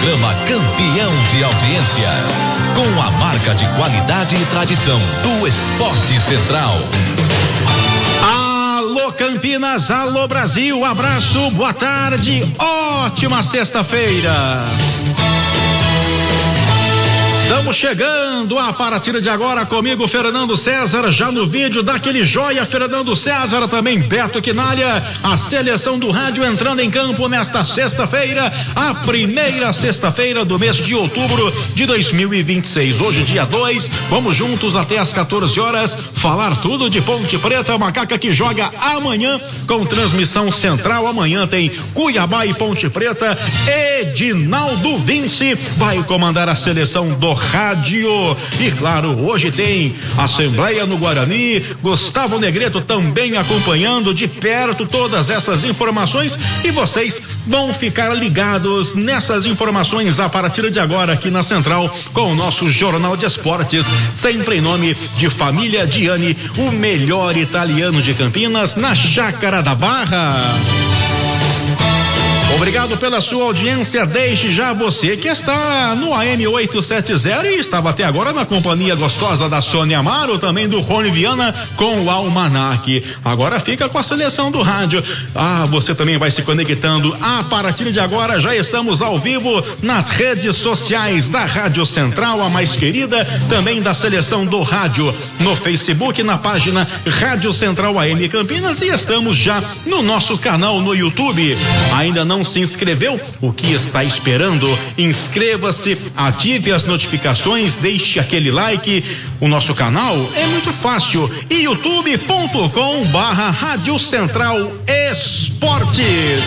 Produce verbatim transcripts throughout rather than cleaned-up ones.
programa campeão de audiência, com a marca de qualidade e tradição do Esporte Central. Alô Campinas, alô Brasil, abraço, boa tarde, ótima sexta-feira. Estamos chegando a partir de agora comigo, Fernando César, já no vídeo daquele joia, Fernando César, também Beto Quinalha, a seleção do rádio entrando em campo nesta sexta-feira, a primeira sexta-feira do mês de outubro de dois mil e vinte e seis. Hoje, dia dois, vamos juntos até às quatorze horas, falar tudo de Ponte Preta, Macaca que joga amanhã com transmissão central. Amanhã tem Cuiabá e Ponte Preta. Edinaldo Vinci vai comandar a seleção do rádio. E claro, hoje tem Assembleia no Guarani, Gustavo Negreto também acompanhando de perto todas essas informações, e vocês vão ficar ligados nessas informações a partir de agora aqui na Central com o nosso Jornal de Esportes, sempre em nome de Família Diani, o melhor italiano de Campinas, na Chácara da Barra. Obrigado pela sua audiência, desde já você que está no A M oitocentos e setenta e estava até agora na companhia gostosa da Sônia Amaro, também do Rony Viana com o Almanac. Agora fica com a seleção do rádio. Ah, você também vai se conectando. A partir de agora já estamos ao vivo nas redes sociais da Rádio Central, a mais querida, também da seleção do rádio, no Facebook, na página Rádio Central A M Campinas, e estamos já no nosso canal no YouTube. Ainda não se inscreveu? O que está esperando? Inscreva-se, ative as notificações, deixe aquele like. O nosso canal é muito fácil, youtube ponto com barra Rádio Central Esportes.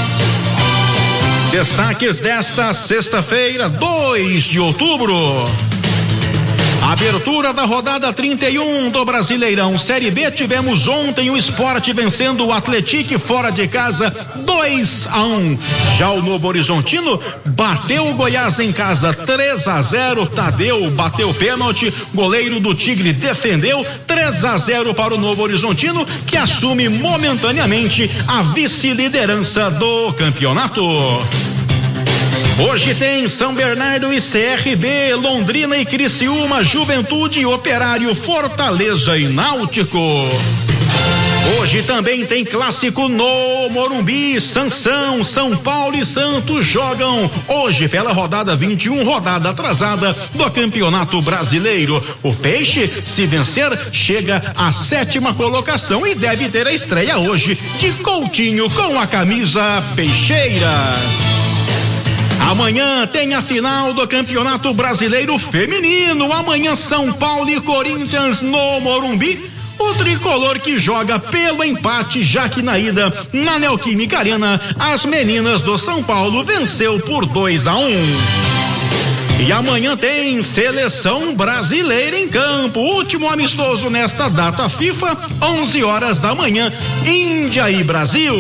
Destaques desta sexta-feira, dois de outubro. Abertura da rodada trinta e um do Brasileirão Série B. Tivemos ontem o Sport vencendo o Atlético fora de casa dois a um. Já o Novo Horizontino bateu o Goiás em casa três a zero. Tadeu bateu pênalti, goleiro do Tigre defendeu. Três a zero para o Novo Horizontino, que assume momentaneamente a vice-liderança do campeonato. Hoje tem São Bernardo e C R B, Londrina e Criciúma, Juventude, Operário, Fortaleza e Náutico. Hoje também tem clássico no Morumbi, Sansão, São Paulo e Santos jogam hoje pela rodada vinte e um, rodada atrasada do Campeonato Brasileiro. O Peixe, se vencer, chega à sétima colocação e deve ter a estreia hoje de Coutinho com a camisa peixeira. Amanhã tem a final do Campeonato Brasileiro Feminino. Amanhã São Paulo e Corinthians no Morumbi. O tricolor que joga pelo empate, já que na ida na Neoquímica Arena, as meninas do São Paulo venceu por dois a um. E amanhã tem seleção brasileira em campo. Último amistoso nesta data FIFA, onze horas da manhã, Índia e Brasil.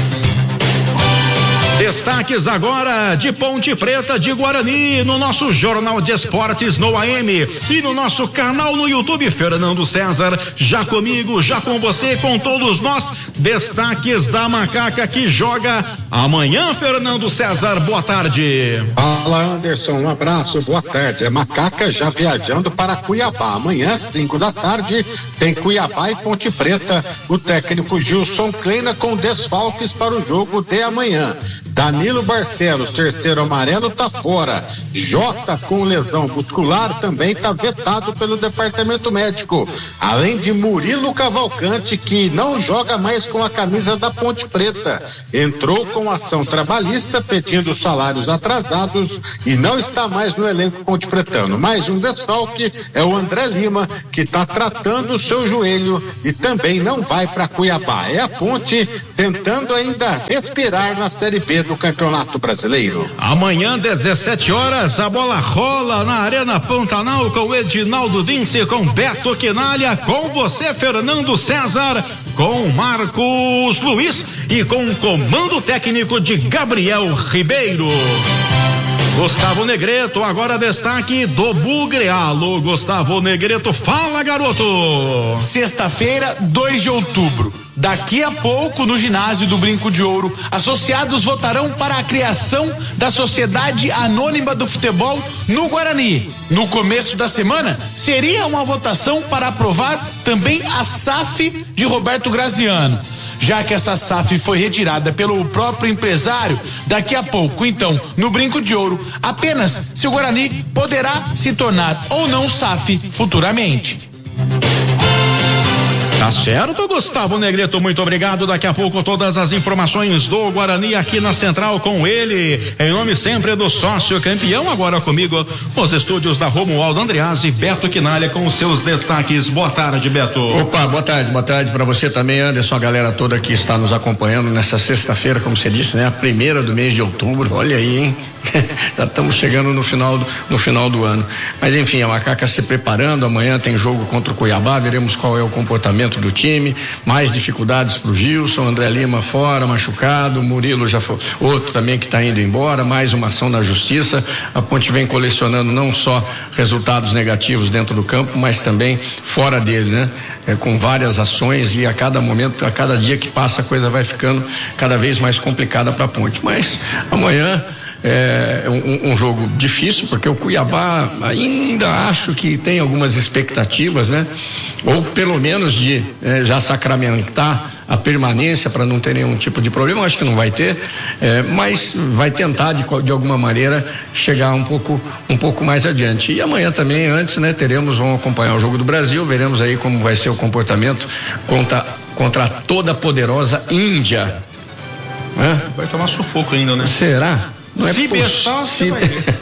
Destaques agora de Ponte Preta, de Guarani, no nosso Jornal de Esportes no A M e no nosso canal no YouTube, Fernando César, já comigo, já com você, com todos nós. Destaques da Macaca que joga amanhã, Fernando César, boa tarde. Fala, Anderson, um abraço, boa tarde. É Macaca já viajando para Cuiabá. Amanhã, cinco da tarde, tem Cuiabá e Ponte Preta. O técnico Gilson Kleina com desfalques para o jogo de amanhã. Danilo Barcelos, terceiro amarelo, tá fora. Jota, com lesão muscular, também tá vetado pelo departamento médico. Além de Murilo Cavalcante, que não joga mais com a camisa da Ponte Preta. Entrou com ação trabalhista pedindo salários atrasados e não está mais no elenco pontepretano. Mais um desfalque é o André Lima, que tá tratando o seu joelho e também não vai para Cuiabá. É a Ponte tentando ainda respirar na Série B do Campeonato Brasileiro. Amanhã, dezessete horas, a bola rola na Arena Pantanal com Edinaldo Vinci, com Beto Quinalha, com você, Fernando César, com Marcos Luiz e com o comando técnico de Gabriel Ribeiro. Gustavo Negreto, agora destaque do Bugre. Alô, Gustavo Negreto, fala, garoto! Sexta-feira, dois de outubro. Daqui a pouco, no ginásio do Brinco de Ouro, associados votarão para a criação da Sociedade Anônima do Futebol no Guarani. No começo da semana, seria uma votação para aprovar também a S A F de Roberto Graziano. Já que essa S A F foi retirada pelo próprio empresário, daqui a pouco, então, no Brinco de Ouro, apenas se o Guarani poderá se tornar ou não S A F futuramente. Tá certo, Gustavo Negreto, muito obrigado. Daqui a pouco todas as informações do Guarani aqui na Central com ele, em nome sempre do sócio campeão. Agora comigo, os estúdios da Romualdo Andreazzi, Beto Quinalha com os seus destaques. Boa tarde, Beto. Opa, boa tarde, boa tarde para você também, Anderson, a galera toda que está nos acompanhando nessa sexta-feira, como você disse, né? A primeira do mês de outubro, olha aí, hein? Já estamos chegando no final do, no final do ano. Mas enfim, a Macaca se preparando, amanhã tem jogo contra o Cuiabá, veremos qual é o comportamento do time, mais dificuldades para o Gilson, André Lima fora, machucado, Murilo já foi, outro também que está indo embora, mais uma ação na justiça. A Ponte vem colecionando não só resultados negativos dentro do campo, mas também fora dele, né? É, com várias ações, e a cada momento, a cada dia que passa, a coisa vai ficando cada vez mais complicada para a Ponte. Mas amanhã é um, um jogo difícil, porque o Cuiabá ainda acho que tem algumas expectativas, né? Ou pelo menos de é, já sacramentar a permanência para não ter nenhum tipo de problema. Eu acho que não vai ter, é, mas vai tentar de, de alguma maneira chegar um pouco, um pouco mais adiante. E amanhã também, antes, né, teremos, vamos acompanhar o Jogo do Brasil, veremos aí como vai ser o comportamento contra, contra a toda poderosa Índia. É? Vai tomar sufoco ainda, né? Será? Não é se bestar, você vai ver.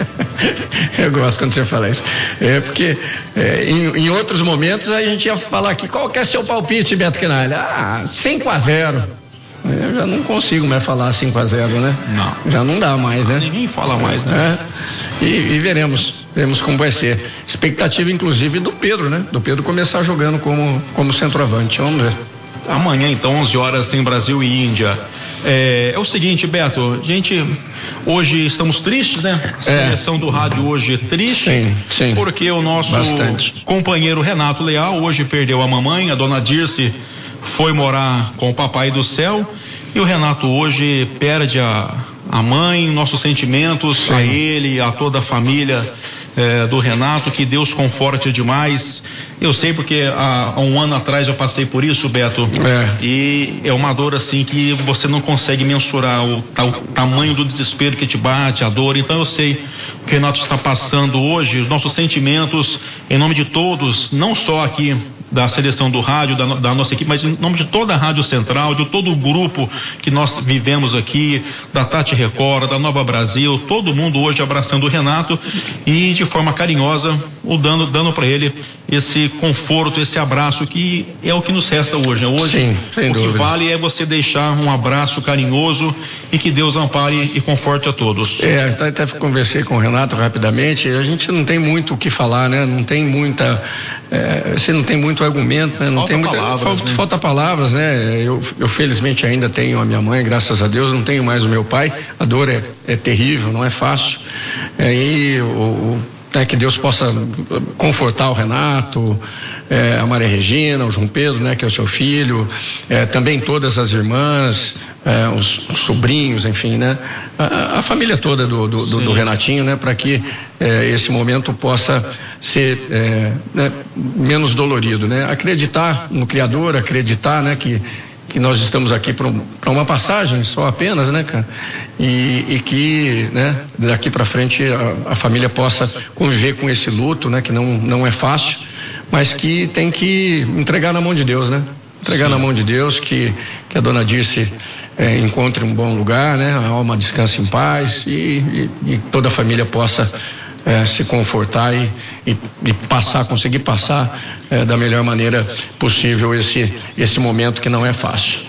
Eu gosto quando você fala isso. É porque é, em, em outros momentos a gente ia falar aqui, qual que é seu palpite, Beto Quinalha? Ah, cinco a zero. Eu já não consigo mais falar cinco a zero, né? Não. Já não dá mais, né? Ninguém fala mais, né? É. E, e veremos, veremos como vai ser. Expectativa, inclusive, do Pedro, né? Do Pedro começar jogando como, como centroavante. Vamos ver. Amanhã, então, onze horas, tem Brasil e Índia. É, é o seguinte, Beto, gente, hoje estamos tristes, né? A seleção é. do rádio hoje triste, sim, sim. Porque o nosso Bastante. companheiro Renato Leal hoje perdeu a mamãe, a dona Dirce foi morar com o papai do céu, e o Renato hoje perde a, a mãe, nossos sentimentos sim. a ele, a toda a família É, do Renato, que Deus conforte demais. Eu sei porque há, há um ano atrás eu passei por isso, Beto, é. e é uma dor assim que você não consegue mensurar o, o tamanho do desespero que te bate, a dor. Então eu sei o que o Renato está passando hoje, os nossos sentimentos em nome de todos, não só aqui da seleção do rádio, da, da nossa equipe, mas em nome de toda a Rádio Central, de todo o grupo que nós vivemos aqui, da Tati Record, da Nova Brasil, todo mundo hoje abraçando o Renato e de forma carinhosa, o dando, dando para ele esse conforto, esse abraço que é o que nos resta hoje, né? Hoje Sim, sem o dúvida. que vale é você deixar um abraço carinhoso e que Deus ampare e conforte a todos. É, até, até conversei com o Renato rapidamente, a gente não tem muito o que falar, né? Não tem muita, é, você não tem muito argumento, né? Não falta tem muita, palavras, falta, né? falta palavras, né? Eu, eu felizmente ainda tenho a minha mãe, graças a Deus, não tenho mais o meu pai, a dor é, é terrível, não é fácil, é, e o, o É, que Deus possa confortar o Renato, é, a Maria Regina, o João Pedro, né, que é o seu filho, é, também todas as irmãs, é, os, os sobrinhos, enfim, né, a, a família toda do, do, do, do Renatinho, né, para que é, esse momento possa ser é, né, menos dolorido, né, acreditar no Criador, acreditar, né, que que nós estamos aqui para uma passagem só apenas, né, cara? E, e que, né, daqui para frente a, a família possa conviver com esse luto, né, que não, não é fácil, mas que tem que entregar na mão de Deus, né? Entregar Sim. na mão de Deus, que, que a dona Dirce é, encontre um bom lugar, né? A alma descanse em paz e, e, e toda a família possa É, se confortar e, e, e passar, conseguir passar é, da melhor maneira possível esse, esse momento que não é fácil.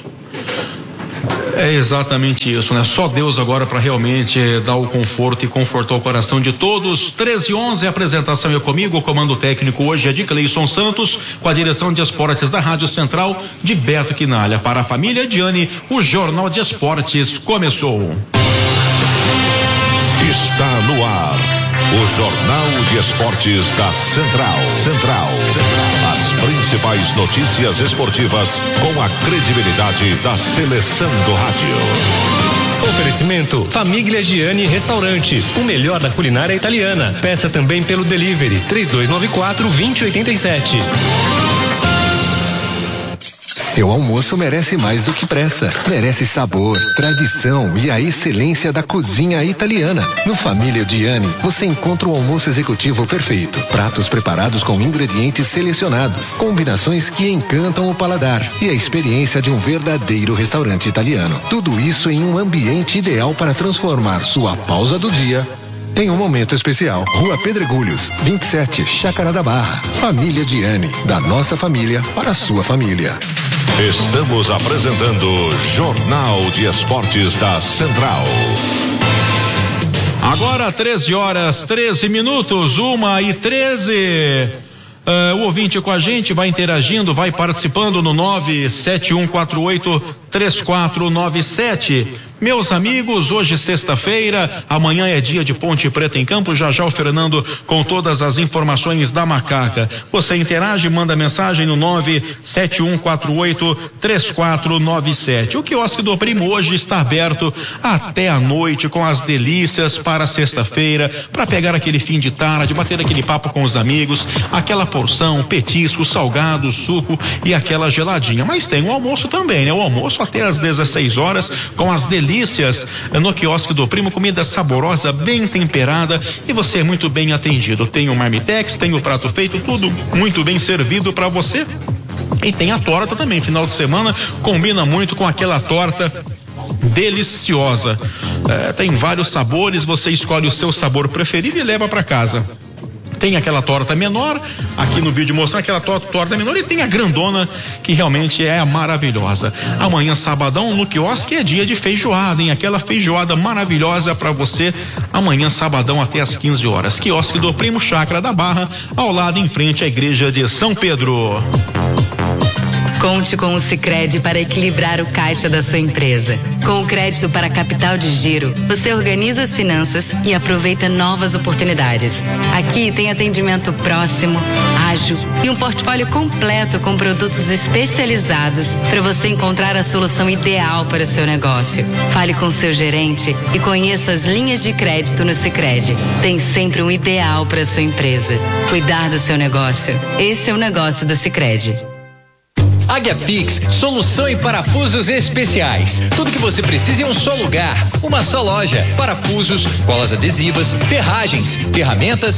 É exatamente isso, né? Só Deus agora para realmente dar o conforto e confortar o coração de todos. treze e onze, a apresentação é comigo, o comando técnico hoje é de Cleison Santos, com a direção de esportes da Rádio Central de Beto Quinalha. Para a família Diane, o Jornal de Esportes começou. Está no ar o Jornal de Esportes da Central. Central. Central. As principais notícias esportivas com a credibilidade da seleção do rádio. Oferecimento Famiglia Gianni Restaurante, o melhor da culinária italiana. Peça também pelo delivery três dois nove quatro, dois zero oito sete. Seu almoço merece mais do que pressa. Merece sabor, tradição e a excelência da cozinha italiana. No Família Gianni, você encontra o almoço executivo perfeito. Pratos preparados com ingredientes selecionados. Combinações que encantam o paladar. E a experiência de um verdadeiro restaurante italiano. Tudo isso em um ambiente ideal para transformar sua pausa do dia em um momento especial. Rua Pedregulhos, vinte e sete, Chácara da Barra. Família Gianni, da nossa família para a sua família. Estamos apresentando Jornal de Esportes da Central. Agora treze horas, treze minutos, uma e treze. Uh, o ouvinte com a gente vai interagindo, vai participando no nove sete um quatro oito três quatro nove sete. Meus amigos, hoje sexta-feira, amanhã é dia de Ponte Preta em Campo. Já já o Fernando com todas as informações da Macaca. Você interage, manda mensagem no nove sete um quatro oito três quatro nove sete. O quiosque do Primo hoje está aberto até a noite com as delícias para sexta-feira, para pegar aquele fim de tarde, bater aquele papo com os amigos, aquela porção, petisco, salgado, suco e aquela geladinha. Mas tem o almoço também, né? O almoço até às dezesseis horas com as delícias delícias no quiosque do Primo, comida saborosa, bem temperada e você é muito bem atendido. Tem o marmitex, tem o prato feito, tudo muito bem servido para você. E tem a torta também, final de semana combina muito com aquela torta deliciosa. É, tem vários sabores, você escolhe o seu sabor preferido e leva para casa. Tem aquela torta menor, aqui no vídeo mostrando aquela torta, torta menor, e tem a grandona, que realmente é maravilhosa. Amanhã, sabadão, no quiosque é dia de feijoada, hein? Aquela feijoada maravilhosa para você, amanhã, sabadão, até às quinze horas. Quiosque do Primo, Chácara da Barra, ao lado, em frente à igreja de São Pedro. Conte com o Sicredi para equilibrar o caixa da sua empresa. Com o crédito para capital de giro, você organiza as finanças e aproveita novas oportunidades. Aqui tem atendimento próximo, ágil e um portfólio completo com produtos especializados para você encontrar a solução ideal para o seu negócio. Fale com seu gerente e conheça as linhas de crédito no Sicredi. Tem sempre um ideal para a sua empresa. Cuidar do seu negócio. Esse é o negócio do Sicredi. Águia Fix, solução em parafusos especiais. Tudo que você precisa em um só lugar, uma só loja. Parafusos, colas adesivas, ferragens, ferramentas